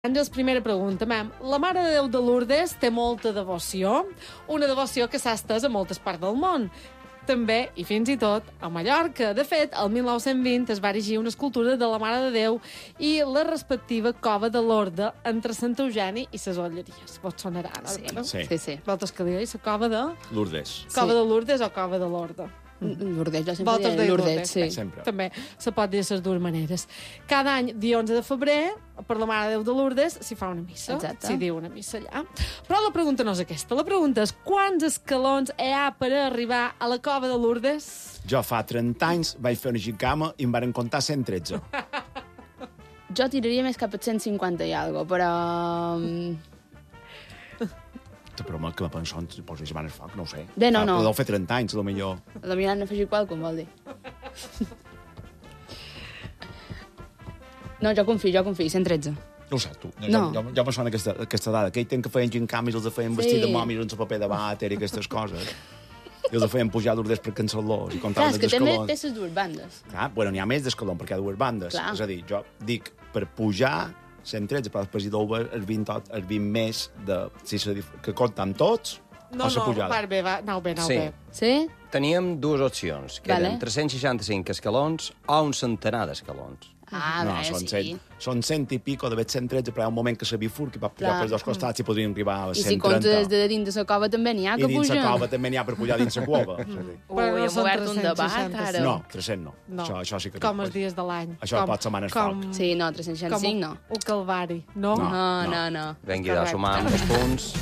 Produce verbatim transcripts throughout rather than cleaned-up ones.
Àngels, primera pregunta, mam. La Mare de Déu de Lourdes té molta devoció, una devoció que s'ha estès a moltes parts del món. També, i fins i tot, a Mallorca. De fet, el mil nou-cents vint es va erigir una escultura de la Mare de Déu i la respectiva cova de Lorda entre Sant Eugeni i ses Olleries. Vos sonarà, no? Sí, no? sí. Sí. sí. Vosaltres que digueu, la cova de... Lourdes. Cova Sí. de Lourdes o cova de Lorda? Lourdes, jo sempre Vosaltres diré deieu Lourdes, Lourdes. sí. Sempre. També se pot dir de les dues maneres. Cada any, dia onze de febrer, per la Mare de Déu de Lourdes, s'hi fa una missa. Exacte. S'hi diu una missa allà. Però la pregunta no és aquesta. La pregunta és quants escalons hi ha per arribar a la cova de Lourdes? Jo fa trenta anys vaig fer una gicama i em varen comptar cent tretze. Jo tiraria més cap a cent cinquanta i algo, però... mm, Però mal que me penso, si posis van al foc, no ho sé. Bé, no, Ah, no. Deu fer trenta anys, a lo millor. A la mirant afegir qualcun, vol dir. No, jo confio, jo confio, cent tretze. No ho sé, tu. Jo, No. jo, jo me sona aquesta, aquesta dada. Aquell temps que feien gincamis, els feien vestir Sí. de mòmies amb paper de vàter i aquestes coses. I els feien pujar d'ordres per cancel·lors i Clar, comptaven és els que també escalons. té les dues bandes. Ah, bueno, n'hi ha més d'escalons, perquè hi ha dues bandes. Clar. És a dir, jo dic, per pujar cent tretze, però després hi deu haver els vint, tot- els vint més de, si se, dif- que compten tots, No, o la no, pujada. va bé, va, anau bé, anau Sí. bé. Sí? Teníem dues opcions, que Vale. eren tres-cents seixanta-cinc escalons o un centenar d'escalons. Ah, no, bé, són, sí. cent, són cent i pico, de cent tretze, però hi ha un moment que se bifurca i va pujar Clar. pels dos costats i podrien arribar a I si cent comptes trenta. de dins de la cova també n'hi ha I que dins la pugen. cova també n'hi ha per pujar dins la cova. És a dir, Ui, Però no hem són obert un tres-cents debat, seixanta-cinc. ara. no, tres-cents no. No. Això, això sí que Com no. els dies de l'any. Això com, pot setmanes com, foc. Sí, no, tres-cents seixanta-cinc com no. un calvari, no? No. No, no, no. Vengui Correcte. de sumar amb dos punts.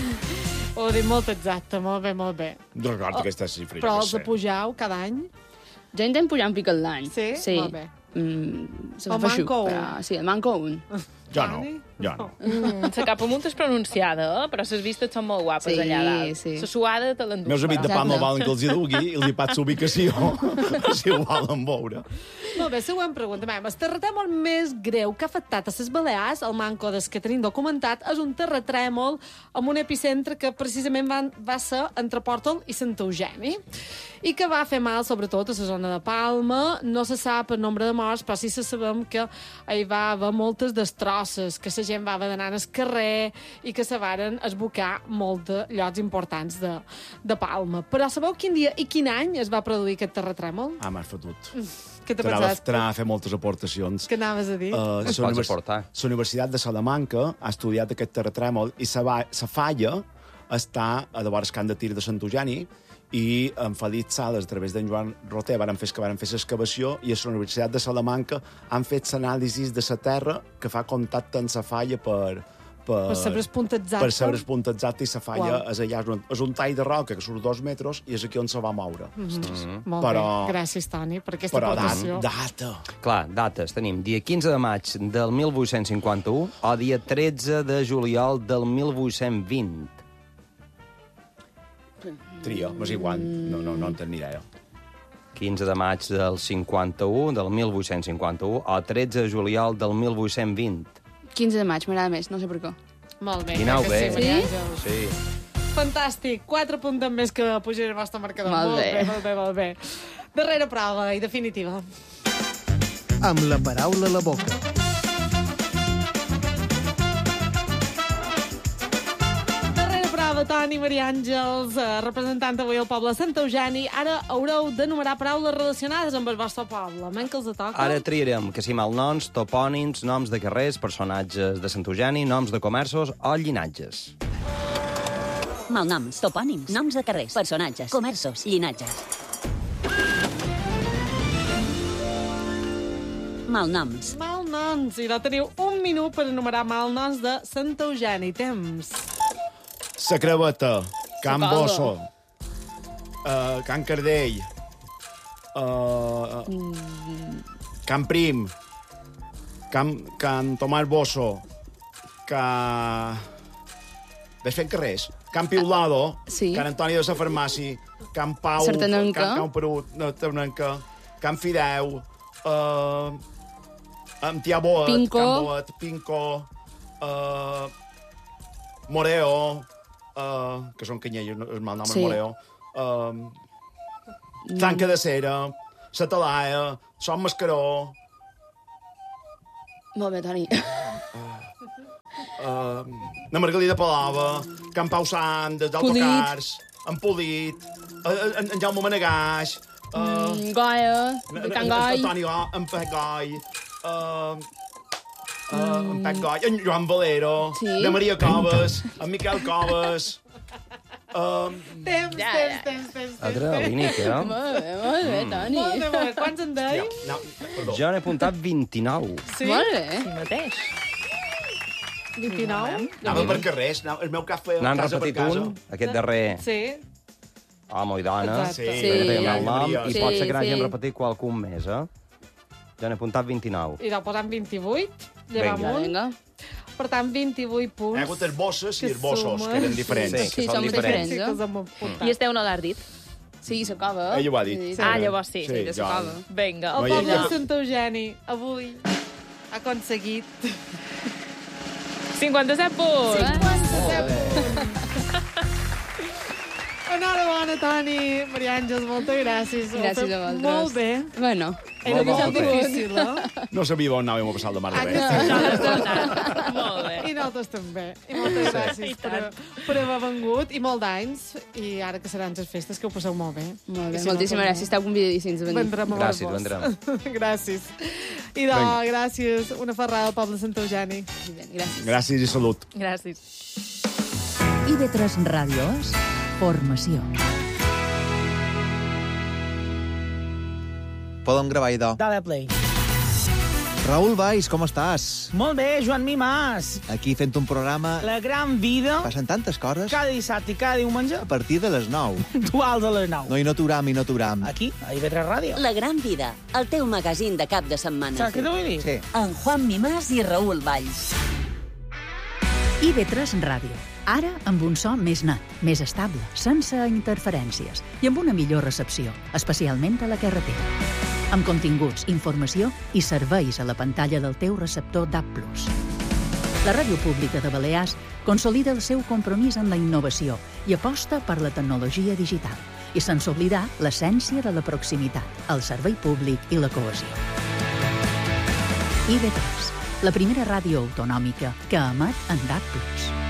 Ho he dit molt exacte, molt bé, molt bé. Recordo aquesta xifra. Però jo els què de sé. pujau cada any? Jo intento pujar un pic l'any. Sí? Sí. Molt bé. Mm, se El fa feixuc, manco un. però... Sí, el manco un. Jo no, Dani? jo no. Mm, la capa amunt és pronunciada, eh? Però les vistes són molt guapes Sí, allà dalt. sí. La suada te l'endú. Meus amics de Exacte. Palma volen que els hi dugui i els hi pas l'ubicació, si ho volen veure. Molt bé, següent pregunta. Mem, el terratrèmol més greu que ha afectat a les Balears, el manco des que tenim documentat, és un terratrèmol amb un epicentre que precisament va, va ser entre Pòrtol i Sant Eugeni i que va fer mal sobretot a la zona de Palma. No se sap el nombre de morts, però sí se sabem que hi va haver moltes destrosses, que la gent va haver d'anar al carrer i que se varen esbocar molt de llocs importants de, de Palma. Però sabeu quin dia i quin any es va produir aquest terratrèmol? Ah, m'has fotut. Què te T'anava pensaves? t'anava a fer moltes aportacions. Què anaves a dir? Uh, Ens la pots univers- aportar. la Universitat de Salamanca ha estudiat aquest terratrèmol i la va- la falla està a de vores camp de tir de Sant Eugeni i en Felip Sales, a través d'en Joan Roter, van fer que van fer l'excavació i a la Universitat de Salamanca han fet l'anàlisi de la terra que fa contacte amb la falla per, per, Per saber el punt exacte. per saber el punt exacte i la falla Uau. és allà, és un, és un tall de roca que surt dos metres i és aquí on se va moure. Mm -hmm. Molt Però- bé. Gràcies, Toni, per aquesta Però aportació. dat, data. Clar, dates. Tenim dia quinze de maig del mil vuit-cents cinquanta-u o dia tretze de juliol del mil vuit-cents vint. Tria, m'és igual. No, no, no en tenc ni idea. quinze de maig del cinquanta-u, del mil vuit-cents cinquanta-u, o tretze de juliol del mil vuit-cents vint. quinze de maig, m'agrada més, no sé per què. Molt bé. Quinau crec que bé. Sí, Maria Sí? Àngels. Sí. Fantàstic. Quatre punts més que pujaré el vostre marcador. Molt bé. bé, molt bé, molt bé. Darrera prova i definitiva. Amb la paraula a la boca. Darrera prova, Toni, Maria Àngels, eh, representant avui el poble de Sant Eugeni. Ara haureu d'enumerar paraules relacionades amb el vostre poble. Men que els toca. Ara triarem que si malnoms, topònims, noms de carrers, personatges de Sant Eugeni, noms de comerços o llinatges. Malnoms, topònims, noms de carrers, personatges, comerços, llinatges. Malnoms. Malnoms. I ara teniu un minut per enumerar malnoms de Sant Eugeni. Temps. Sa Creveta, Can Sa Calda. Bosso, uh, Can Cardell, uh, Can Prim, Can, Can Tomàs Bosso, Can... Ves fent carrers? Can Piulado, Sí. Can Antoni de la Farmàcia, Can Pau, Sartanenca. Can Cau Perut, no, Sartanenca, Can Fideu, uh, amb Tia Boet, Pinco. Can Boet, Pinco, uh, Moreo, uh, que són canyelles, no- el mal nom és Sí. Moreo, uh, Tanca de Cera, Satalaia, Son Mascaró, Molt bé, Toni. Uh, na Margalida Palava, Can Pau Sant, des d'Autocars, en Polit, uh, en, en Jaume Managaix, uh, Mm, Goya, de Can Goi. en Toni Go, en Pep Goi, uh, uh, en Pep Goi, en Joan Valero, Sí. na Maria Coves, en Miquel Coves... Uh, Temps, Ja, temps, ja. temps, temps. Adrenalínic, eh? Molt bé, molt bé, Toni. Molt bé, molt bé. Quants en dèieu? no, perdó. Jo n'he apuntat vint-i-nou. Sí? Molt bé. Sí mateix. vint-i-nou? Anava per carrers, anava, el meu cap feia N'han casa repetit per casa. un, aquest darrer, Sí. home i dona, Exacte. Sí, Sí. que té ja, el nom, ja, i sí, pot ser que n'hagin sí. repetit qualcun més, eh? Jo n'he apuntat vint-i-nou. I deu posant vint-i-vuit, lleva Vinga. amunt. Vinga. Per tant, vint-i-vuit Hi ha hagut punts. els bosses i Que els bossos, suma. que eren diferents. Sí, que Sí, són som diferents. Sí, diferents, que els eh? hem apuntat. I Esteu no l'has dit? Sí, s'acaba. Ell ho ha dit. Ah, llavors sí. Sí, de jo- s'acaba. Vinga. El No hi poble havia- de Sant Eugeni, avui, ha aconseguit... cinquanta-set punts. cinquanta-set punts. Enhorabona, Toni. Maria Àngels, moltes gràcies. Ho heu Gràcies fet a vosaltres. Molt bé. Bueno, Era Molt molt bé. difícil, eh? No sabia on anàvem a passar el de mar de Ah, bé. que sí, No, nosaltres no, també. Molt bé. I nosaltres també. I moltes gràcies per, per haver vengut. I molt d'anys. I ara que seran les festes, que ho passeu molt bé. molt I bé. si no, Moltíssimes també gràcies. Esteu convidadíssims a venir. Vendrem a Gràcies, veure-vos. vendrem. gràcies. I de, Vinga. gràcies. Una ferrada al poble de Sant Eugeni. Gràcies. Gràcies i salut. Gràcies. I V tres Ràdio és formació. Podem gravar, idò. Dale play. Raül Valls, com estàs? Molt bé, Joan Mimàs. Aquí fent un programa... La gran vida, Passen tantes coses cada dissabte i cada diumenge, a partir de les nou. puntuals a les nou. No, i no t'uram, i no t'uram. Aquí, a I V tres Ràdio. La gran vida, el teu magazín de cap de setmana. Saps què t'ho vull dir? Sí. En Juan Mimàs i Raül Valls. I V tres Ràdio. Ara amb un so més net, més estable, sense interferències i amb una millor recepció, especialment a la carretera. Amb continguts, informació i serveis a la pantalla del teu receptor D A B plus. La ràdio pública de Balears consolida el seu compromís amb la innovació i aposta per la tecnologia digital, i sense oblidar l'essència de la proximitat, el servei públic i la cohesió. I V tres, la primera ràdio autonòmica que emet en D A B plus.